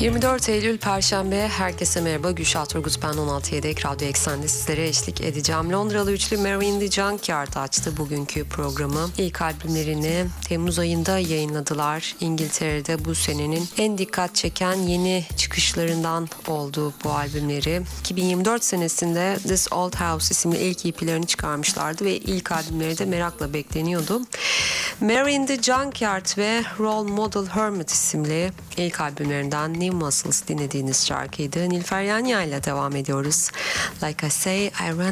24 Eylül Perşembe, herkese merhaba. Gülşah Turgut ben, 16 Yedek Radyo Eksen'de sizlere eşlik edeceğim. Londralı üçlü Mary in the Junkyard açtı bugünkü programı. İlk albümlerini Temmuz ayında yayınladılar. İngiltere'de bu senenin en dikkat çeken yeni çıkışlarından oldu bu albümleri. 2024 senesinde This Old House isimli ilk EP'lerini çıkarmışlardı ve ilk albümleri de merakla bekleniyordu. Mary in the Junkyard ve Role Model Hermit isimli ilk albümlerinden New Muscles dinlediğiniz şarkıydı. Nilüfer Yanya ile devam ediyoruz. Like I say, I run